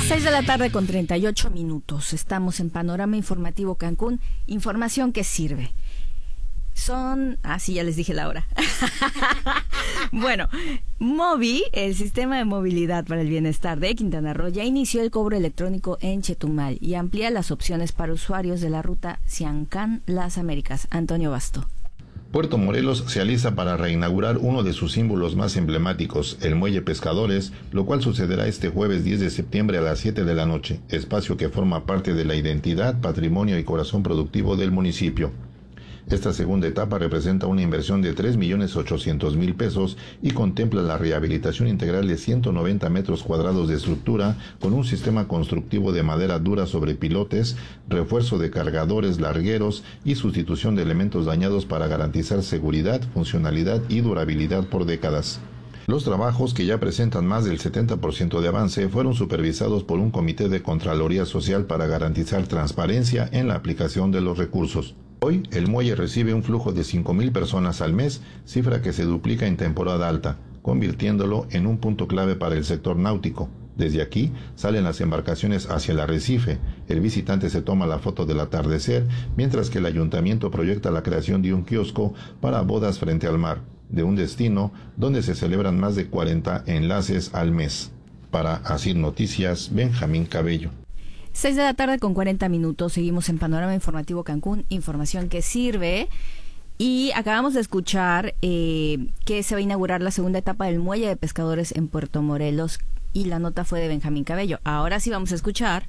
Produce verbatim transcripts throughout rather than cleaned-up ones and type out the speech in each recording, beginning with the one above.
seis de la tarde con treinta y ocho minutos. Estamos en Panorama Informativo Cancún. Información que sirve. Son... Ah, sí, ya les dije la hora. Bueno, Movi, el sistema de movilidad para el bienestar de Quintana Roo, ya inició el cobro electrónico en Chetumal y amplía las opciones para usuarios de la ruta Siancán-Las Américas. Antonio Basto. Puerto Morelos se alista para reinaugurar uno de sus símbolos más emblemáticos, el Muelle Pescadores, lo cual sucederá este jueves diez de septiembre a las siete de la noche, espacio que forma parte de la identidad, patrimonio y corazón productivo del municipio. Esta segunda etapa representa una inversión de tres millones ochocientos mil pesos y contempla la rehabilitación integral de ciento noventa metros cuadrados de estructura con un sistema constructivo de madera dura sobre pilotes, refuerzo de cargadores largueros y sustitución de elementos dañados para garantizar seguridad, funcionalidad y durabilidad por décadas. Los trabajos, que ya presentan más del setenta por ciento de avance, fueron supervisados por un comité de Contraloría Social para garantizar transparencia en la aplicación de los recursos. Hoy, el muelle recibe un flujo de cinco mil personas al mes, cifra que se duplica en temporada alta, convirtiéndolo en un punto clave para el sector náutico. Desde aquí salen las embarcaciones hacia el arrecife, el visitante se toma la foto del atardecer, mientras que el ayuntamiento proyecta la creación de un kiosco para bodas frente al mar, de un destino donde se celebran más de cuarenta enlaces al mes. Para Asir Noticias, Benjamín Cabello. seis de la tarde con cuarenta minutos, seguimos en Panorama Informativo Cancún, información que sirve. Y acabamos de escuchar eh, que se va a inaugurar la segunda etapa del Muelle de Pescadores en Puerto Morelos, y la nota fue de Benjamín Cabello. Ahora sí vamos a escuchar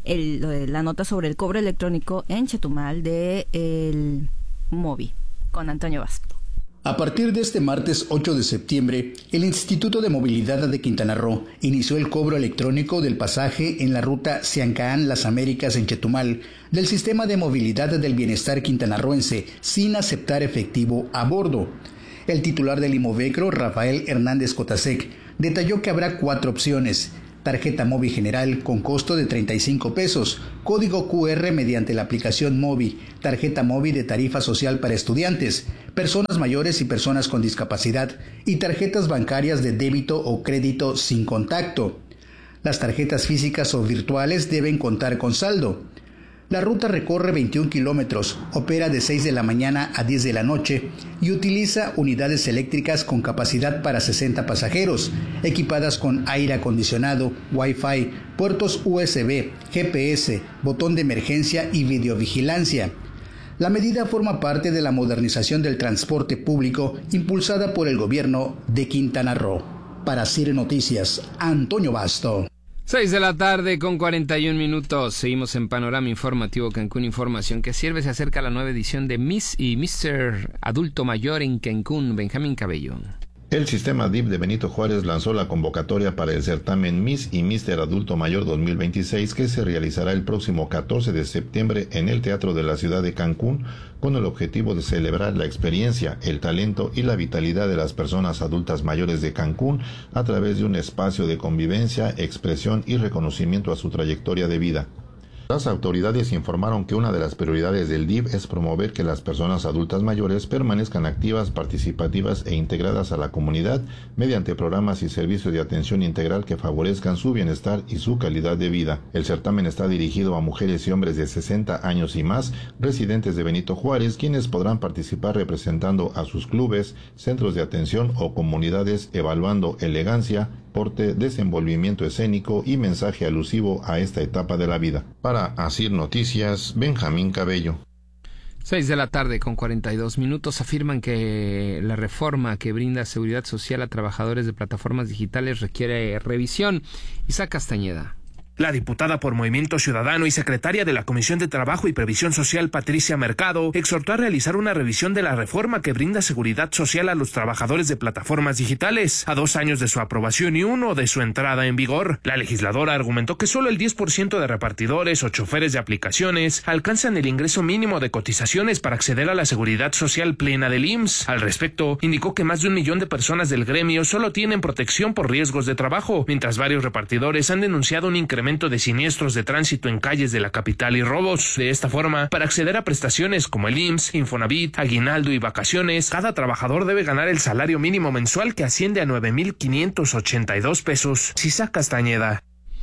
el, la nota sobre el cobro electrónico en Chetumal de el Movi, con Antonio Basto. A partir de este martes ocho de septiembre, el Instituto de Movilidad de Quintana Roo inició el cobro electrónico del pasaje en la ruta Siancán-Las Américas en Chetumal del Sistema de Movilidad del Bienestar quintanarroense sin aceptar efectivo a bordo. El titular del Imovecro, Rafael Hernández Cotasec, detalló que habrá cuatro opciones: tarjeta Movi general con costo de treinta y cinco pesos, código Q R mediante la aplicación Movi, tarjeta Movi de tarifa social para estudiantes, personas mayores y personas con discapacidad, y tarjetas bancarias de débito o crédito sin contacto. Las tarjetas físicas o virtuales deben contar con saldo. La ruta recorre veintiún kilómetros, opera de seis de la mañana a diez de la noche y utiliza unidades eléctricas con capacidad para sesenta pasajeros, equipadas con aire acondicionado, Wi-Fi, puertos U S B, G P S, botón de emergencia y videovigilancia. La medida forma parte de la modernización del transporte público impulsada por el gobierno de Quintana Roo. Para Cire Noticias, Antonio Basto. seis de la tarde con cuarenta y un minutos. Seguimos en Panorama Informativo Cancún, información que sirve. Se acerca la nueva edición de Miss y míster Adulto Mayor en Cancún. Benjamín Cabello. El sistema D I F de Benito Juárez lanzó la convocatoria para el certamen Miss y míster Adulto Mayor dos mil veintiséis, que se realizará el próximo catorce de septiembre en el Teatro de la Ciudad de Cancún, con el objetivo de celebrar la experiencia, el talento y la vitalidad de las personas adultas mayores de Cancún a través de un espacio de convivencia, expresión y reconocimiento a su trayectoria de vida. Las autoridades informaron que una de las prioridades del D I F es promover que las personas adultas mayores permanezcan activas, participativas e integradas a la comunidad mediante programas y servicios de atención integral que favorezcan su bienestar y su calidad de vida. El certamen está dirigido a mujeres y hombres de sesenta años y más, residentes de Benito Juárez, quienes podrán participar representando a sus clubes, centros de atención o comunidades, evaluando elegancia, porte, desenvolvimiento escénico y mensaje alusivo a esta etapa de la vida. Para Asir Noticias, Benjamín Cabello. seis de la tarde con cuarenta y dos minutos. Afirman que la reforma que brinda seguridad social a trabajadores de plataformas digitales requiere revisión. Isaac Castañeda. La diputada por Movimiento Ciudadano y secretaria de la Comisión de Trabajo y Previsión Social, Patricia Mercado, exhortó a realizar una revisión de la reforma que brinda seguridad social a los trabajadores de plataformas digitales, a dos años de su aprobación y uno de su entrada en vigor. La legisladora argumentó que solo el diez por ciento de repartidores o choferes de aplicaciones alcanzan el ingreso mínimo de cotizaciones para acceder a la seguridad social plena del I M S S. Al respecto, indicó que más de un millón de personas del gremio solo tienen protección por riesgos de trabajo, mientras varios repartidores han denunciado un incremento de siniestros de tránsito en calles de la capital y robos. De esta forma, para acceder a prestaciones como el I M S S, Infonavit, aguinaldo y vacaciones, cada trabajador debe ganar el salario mínimo mensual, que asciende a nueve mil quinientos ochenta y dos pesos. Isaac Castañeda.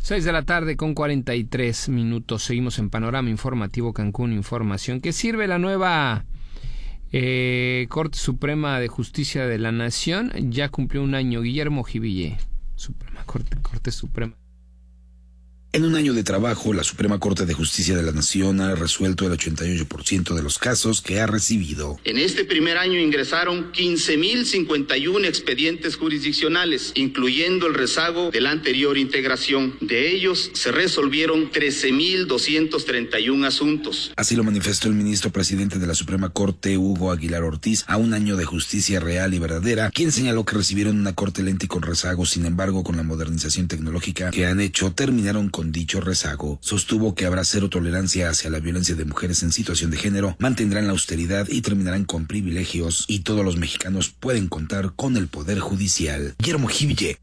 seis de la tarde con cuarenta y tres minutos. Seguimos en Panorama Informativo Cancún. Información que sirve la nueva eh, Corte Suprema de Justicia de la Nación. Ya cumplió un año. Guillermo Jiville, Suprema Corte, Corte Suprema. En un año de trabajo, la Suprema Corte de Justicia de la Nación ha resuelto el ochenta y ocho por ciento de los casos que ha recibido. En este primer año ingresaron quince mil cincuenta y uno expedientes jurisdiccionales, incluyendo el rezago de la anterior integración. De ellos, se resolvieron trece mil doscientos treinta y uno asuntos. Así lo manifestó el ministro presidente de la Suprema Corte, Hugo Aguilar Ortiz, a un año de justicia real y verdadera, quien señaló que recibieron una corte lenta y con rezago. Sin embargo, con la modernización tecnológica que han hecho, terminaron con dicho rezago. Sostuvo que habrá cero tolerancia hacia la violencia de mujeres en situación de género, mantendrán la austeridad y terminarán con privilegios, y todos los mexicanos pueden contar con el Poder Judicial. Guillermo Jiville.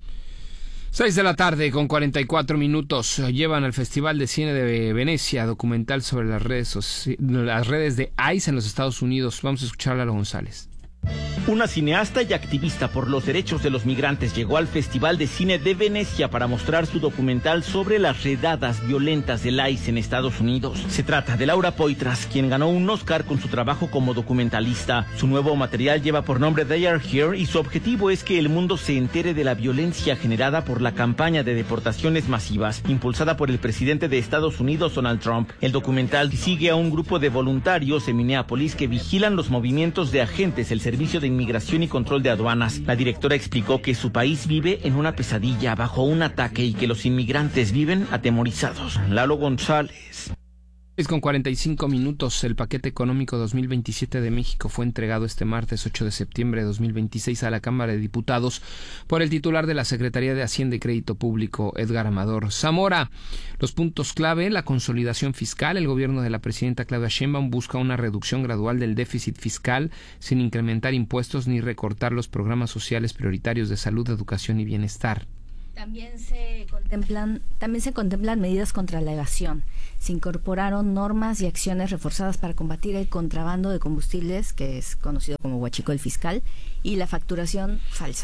seis de la tarde con cuarenta y cuatro minutos. Llevan al Festival de Cine de Venecia documental sobre las redes, soci- las redes de ICE en los Estados Unidos. Vamos a escuchar a Lalo González. Una cineasta y activista por los derechos de los migrantes llegó al Festival de Cine de Venecia para mostrar su documental sobre las redadas violentas del ICE en Estados Unidos. Se trata de Laura Poitras, quien ganó un Oscar con su trabajo como documentalista. Su nuevo material lleva por nombre They Are Here y su objetivo es que el mundo se entere de la violencia generada por la campaña de deportaciones masivas impulsada por el presidente de Estados Unidos, Donald Trump. El documental sigue a un grupo de voluntarios en Minneapolis que vigilan los movimientos de agentes del Servicio de Inmigración y Control de Aduanas. La directora explicó que su país vive en una pesadilla bajo un ataque y que los inmigrantes viven atemorizados. Lalo González. Es con cuarenta y cinco minutos. El paquete económico dos mil veintisiete de México fue entregado este martes ocho de septiembre de dos mil veintiséis a la Cámara de Diputados por el titular de la Secretaría de Hacienda y Crédito Público, Edgar Amador Zamora. Los puntos clave: la consolidación fiscal. El gobierno de la presidenta Claudia Sheinbaum busca una reducción gradual del déficit fiscal sin incrementar impuestos ni recortar los programas sociales prioritarios de salud, educación y bienestar. También se contemplan, también se contemplan medidas contra la evasión. Se incorporaron normas y acciones reforzadas para combatir el contrabando de combustibles, que es conocido como huachicol fiscal, y la facturación falsa.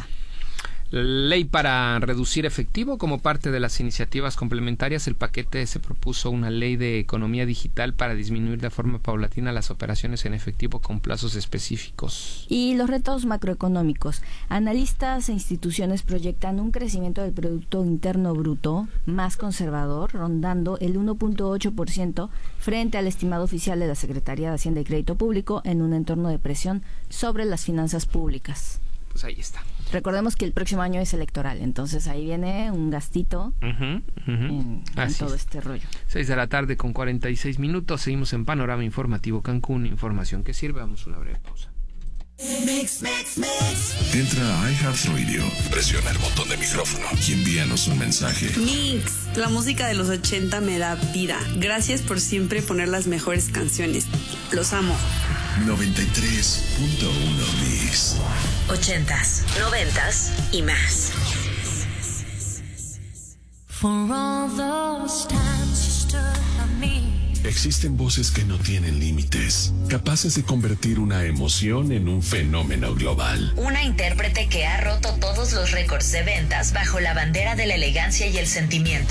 Ley para reducir efectivo. Como parte de las iniciativas complementarias, el paquete se propuso una ley de economía digital para disminuir de forma paulatina las operaciones en efectivo con plazos específicos. Y los retos macroeconómicos. Analistas e instituciones proyectan un crecimiento del Producto Interno Bruto más conservador, rondando el uno punto ocho por ciento frente al estimado oficial de la Secretaría de Hacienda y Crédito Público en un entorno de presión sobre las finanzas públicas. Pues ahí está. Recordemos que el próximo año es electoral, entonces ahí viene un gastito uh-huh, uh-huh. en, en todo es. este rollo. seis de la tarde con cuarenta y seis minutos. Seguimos en Panorama Informativo Cancún. Información que sirve. Vamos a una breve pausa. Mix, mix, mix. Entra a iHeartRadio, presiona el botón de micrófono y envíanos un mensaje. Mix, la música de los ochenta me da vida. Gracias por siempre poner las mejores canciones. Los amo. noventa y tres punto uno Mix. Ochentas, noventas y más. For all those times you stood by me. Existen voces que no tienen límites, capaces de convertir una emoción en un fenómeno global. Una intérprete que ha roto todos los récords de ventas bajo la bandera de la elegancia y el sentimiento.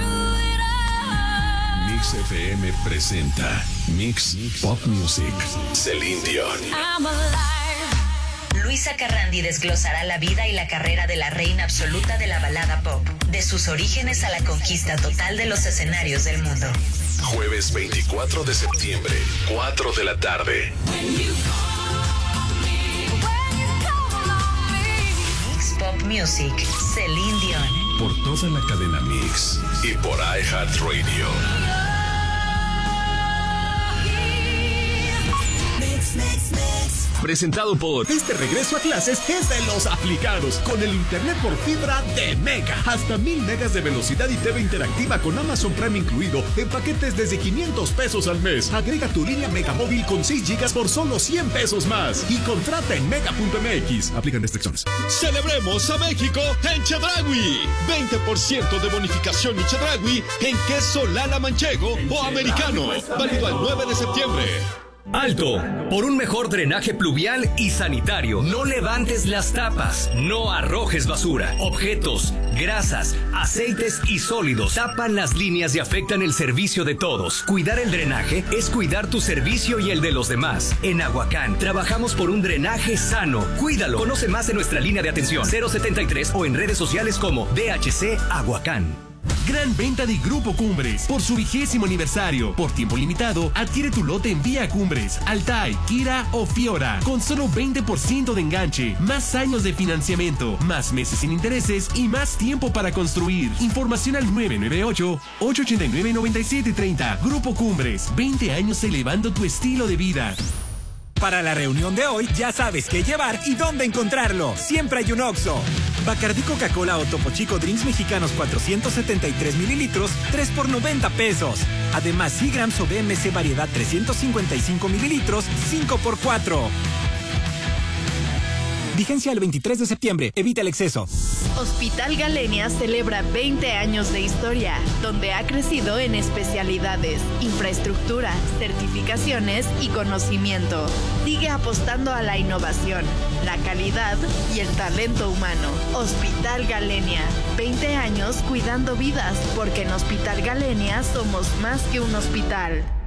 Mix F M presenta Mix Pop Music. Celine Dion. Luisa Carrandi desglosará la vida y la carrera de la reina absoluta de la balada pop, de sus orígenes a la conquista total de los escenarios del mundo. Jueves veinticuatro de septiembre, cuatro de la tarde. Mix Pop Music, Celine Dion. Por toda la cadena Mix y por iHeartRadio. Mix, mix, mix. Presentado por Este regreso a clases es de los aplicados, con el internet por fibra de Mega. Hasta mil megas de velocidad y T V interactiva con Amazon Prime incluido en paquetes desde quinientos pesos al mes. Agrega tu línea Mega móvil con seis gigas por solo cien pesos más y contrata en mega punto m x. Aplican restricciones. Celebremos a México en Chedraui. veinte por ciento de bonificación y Chedraui en queso Lala Manchego o americano. Válido al nueve de septiembre. ¡Alto! Por un mejor drenaje pluvial y sanitario. No levantes las tapas. No arrojes basura. Objetos, grasas, aceites y sólidos tapan las líneas y afectan el servicio de todos. Cuidar el drenaje es cuidar tu servicio y el de los demás. En Aguacán trabajamos por un drenaje sano. Cuídalo. Conoce más en nuestra línea de atención cero setenta y tres o en redes sociales como D H C Aguacán. Gran venta de Grupo Cumbres por su vigésimo aniversario. Por tiempo limitado, adquiere tu lote en Vía Cumbres, Altai, Kira o Fiora. Con solo veinte por ciento de enganche, más años de financiamiento, más meses sin intereses y más tiempo para construir. Información al nueve nueve ocho, ocho ocho nueve, nueve siete tres cero. Grupo Cumbres, veinte años elevando tu estilo de vida. Para la reunión de hoy, ya sabes qué llevar y dónde encontrarlo. Siempre hay un Oxxo. Bacardí Coca-Cola o Topo Chico Drinks Mexicanos cuatrocientos setenta y tres mililitros, tres por noventa pesos. Además, Seagrams o B M C Variedad trescientos cincuenta y cinco mililitros, cinco por cuatro. Vigencia el veintitrés de septiembre. Evita el exceso. Hospital Galenia celebra veinte años de historia, donde ha crecido en especialidades, infraestructura, certificaciones y conocimiento. Sigue apostando a la innovación, la calidad y el talento humano. Hospital Galenia, veinte años cuidando vidas, porque en Hospital Galenia somos más que un hospital.